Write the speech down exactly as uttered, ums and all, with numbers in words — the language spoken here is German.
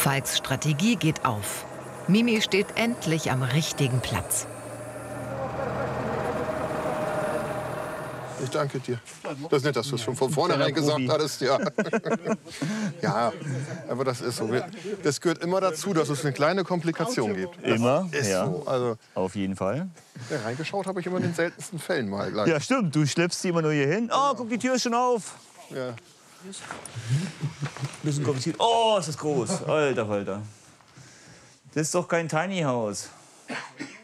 Falks Strategie geht auf. Mimi steht endlich am richtigen Platz. Ich danke dir. Das ist nett, dass du es schon von vornherein gesagt hattest. Ja. Ja, aber das ist so. Das gehört immer dazu, dass es eine kleine Komplikation gibt. Das immer, ist ja. So. Also, auf jeden Fall. Ja, reingeschaut habe ich immer in den seltensten Fällen mal gleich. Ja, stimmt. Du schleppst sie immer nur hier hin. Oh, guck, die Tür ist schon auf. Ja. Bisschen kompliziert. Oh, ist das groß. Alter Falter. Das ist doch kein Tiny House.